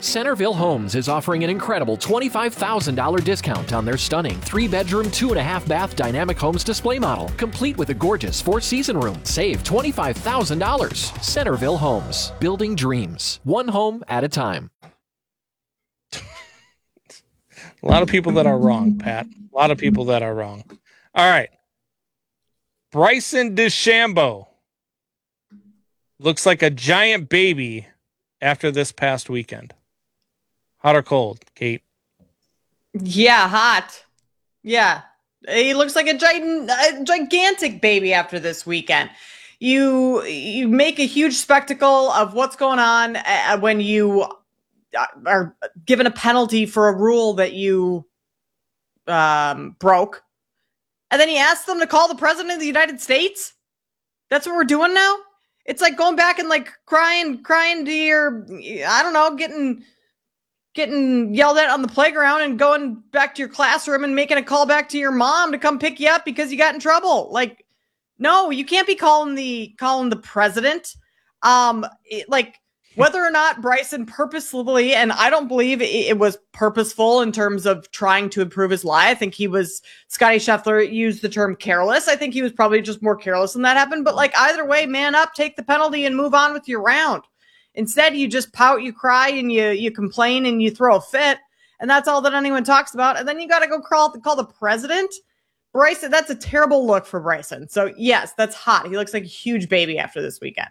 Centerville Homes is offering an incredible $25,000 discount on their stunning 3-bedroom, 2.5-bath Dynamic Homes display model, complete with a gorgeous 4-season room. Save $25,000. Centerville Homes, building dreams, one home at a time. A lot of people that are wrong, Pat. A lot of people that are wrong. All right. Bryson DeChambeau looks like a giant baby after this past weekend. Hot or cold, Kate? Yeah, hot. Yeah. He looks like a gigantic baby after this weekend. You make a huge spectacle of what's going on when you are given a penalty for a rule that you broke. And then he asked them to call the president of the United States. That's what we're doing now? It's like going back and like crying to your, I don't know, getting yelled at on the playground and going back to your classroom and making a call back to your mom to come pick you up because you got in trouble. Like, no, you can't be calling the president. Whether or not Bryson purposefully, and I don't believe it was purposeful in terms of trying to improve his lie. I think Scotty Scheffler used the term careless. I think he was probably just more careless when that happened. But like either way, man up, take the penalty and move on with your round. Instead, you just pout, you cry, and you complain and you throw a fit. And that's all that anyone talks about. And then you got to go call the president. Bryson, that's a terrible look for Bryson. So yes, that's hot. He looks like a huge baby after this weekend.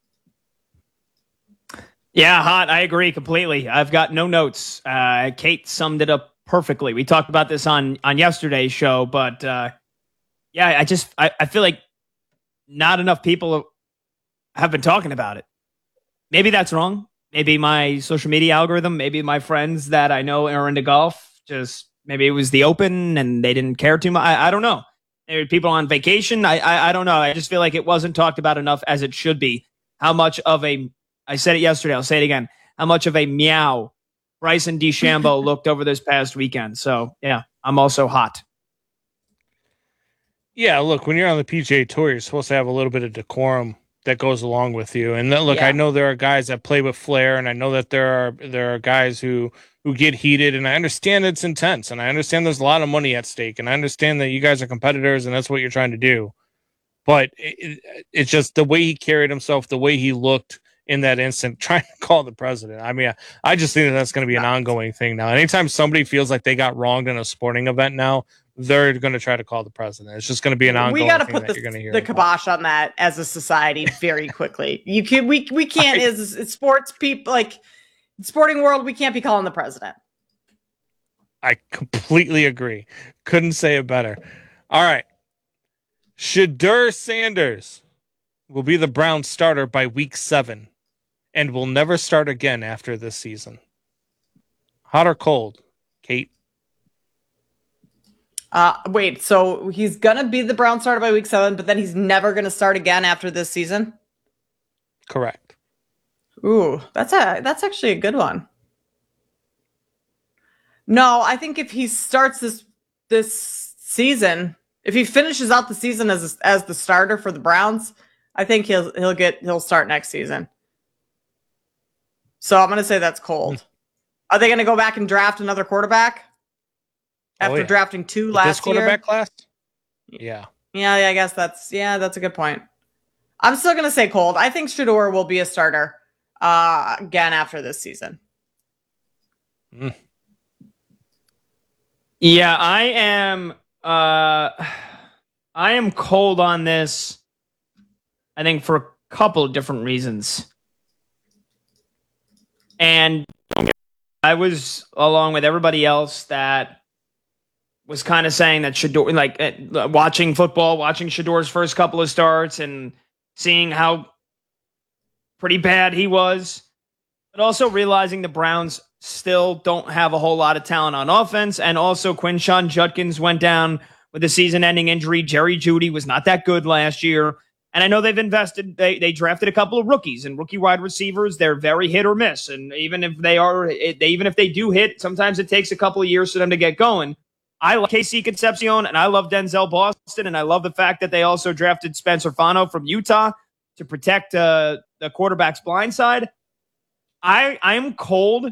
Yeah, hot. I agree completely. I've got no notes. Kate summed it up perfectly. We talked about this on yesterday's show, but yeah, I feel like not enough people have been talking about it. Maybe that's wrong. Maybe my social media algorithm, maybe my friends that I know are into golf, just maybe it was the Open and they didn't care too much. I don't know. Maybe people on vacation. I don't know. I just feel like it wasn't talked about enough as it should be. How much of a, I said it yesterday, I'll say it again, how much of a meow Bryson DeChambeau looked over this past weekend. So, yeah, I'm also hot. Yeah, look, when you're on the PGA Tour, you're supposed to have a little bit of decorum that goes along with you. And look, yeah. I know there are guys that play with flair, and I know that there are guys who get heated, and I understand it's intense, and I understand there's a lot of money at stake, and I understand that you guys are competitors, and that's what you're trying to do. But it's just the way he carried himself, the way he looked in that instant, trying to call the president. I mean, I just think that's going to be an ongoing thing now. Anytime somebody feels like they got wronged in a sporting event now, they're going to try to call the president. It's just going to be an ongoing thing. We got to put the kibosh on that as a society very quickly. We can't as sports people, like sporting world, we can't be calling the president. I completely agree. Couldn't say it better. All right. Shedeur Sanders will be the Browns starter by week 7 and will never start again after this season. Hot or cold, Kate? Wait, so he's going to be the Browns starter by week 7, but then he's never going to start again after this season? Correct. Ooh, that's actually a good one. No, I think if he starts this season, if he finishes out the season as the starter for the Browns, I think he'll start next season. So I'm going to say that's cold. Are they going to go back and draft another quarterback after drafting 2 last year? This quarterback class? Yeah. Yeah, I guess that's a good point. I'm still going to say cold. I think Shedeur will be a starter again after this season. Yeah, I am cold on this, I think, for a couple of different reasons. And I was, along with everybody else, that was kind of saying that Shedeur, like watching football, watching Shedeur's first couple of starts and seeing how pretty bad he was, but also realizing the Browns still don't have a whole lot of talent on offense. And also Quinshon Judkins went down with a season-ending injury. Jerry Jeudy was not that good last year. And I know they've invested, they drafted a couple of rookies and rookie wide receivers. They're very hit or miss. And even if they do hit, sometimes it takes a couple of years for them to get going. I like KC Concepcion and I love Denzel Boston. And I love the fact that they also drafted Spencer Fano from Utah to protect the quarterback's blind side. I am cold